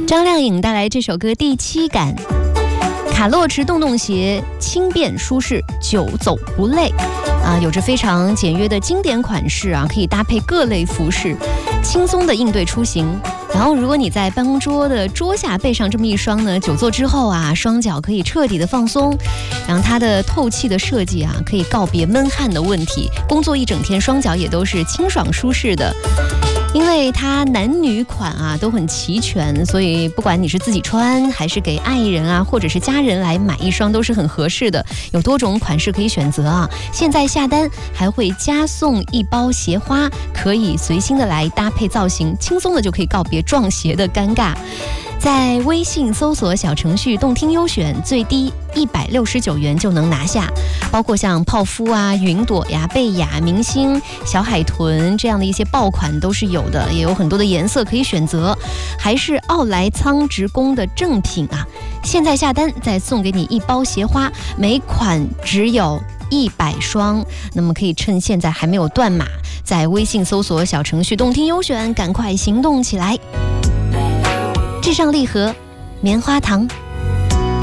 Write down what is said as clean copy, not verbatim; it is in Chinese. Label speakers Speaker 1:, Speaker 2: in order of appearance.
Speaker 1: 张靓颖带来这首歌《第七感》。卡洛驰洞洞鞋轻便舒适，久走不累有着非常简约的经典款式可以搭配各类服饰，轻松的应对出行。然后如果你在办公桌的桌下备上这么一双呢，久坐之后双脚可以彻底的放松。然后它的透气的设计可以告别闷汗的问题，工作一整天双脚也都是清爽舒适的。因为它男女款都很齐全，所以不管你是自己穿还是给爱人或者是家人来买一双都是很合适的，有多种款式可以选择现在下单还会加送一包鞋花，可以随心的来搭配造型，轻松的就可以告别撞鞋的尴尬。在微信搜索小程序动听优选，最低169元就能拿下，包括像泡芙云朵贝雅、明星、小海豚这样的一些爆款都是有的，也有很多的颜色可以选择，还是奥莱苍职工的正品现在下单再送给你一包鞋花，每款只有100双，那么可以趁现在还没有断码，在微信搜索小程序动听优选，赶快行动起来。至上励合棉花糖。